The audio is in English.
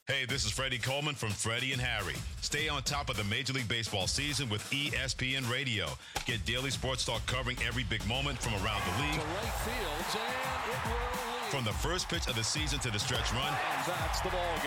Hey, this is Freddie Coleman from Freddie and Harry. Stay on top of the Major League Baseball season with ESPN Radio. Get daily sports talk covering every big moment from around the league. To right field, and it will leave. From the first pitch of the season to the stretch run. And that's the ball game.